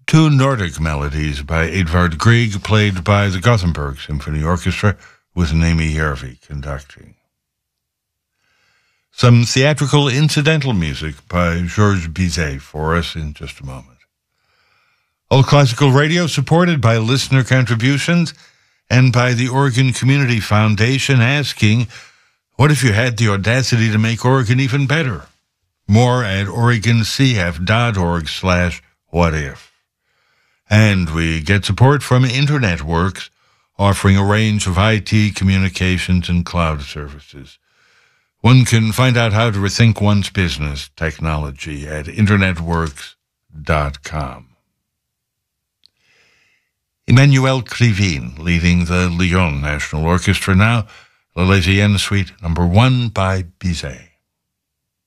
Two Nordic melodies by Edvard Grieg, played by the Gothenburg Symphony Orchestra, with Nemi Järvi conducting. Some theatrical incidental music by Georges Bizet for us in just a moment. All Classical Radio supported by listener contributions and by the Oregon Community Foundation, asking, what if you had the audacity to make Oregon even better? More at oregoncf.org/whatif. And we get support from Internet Works, offering a range of IT, communications, and cloud services. One can find out how to rethink one's business technology at internetworks.com. Emmanuel Krivine leading the Lyon National Orchestra now, La Légienne Suite No. 1 by Bizet.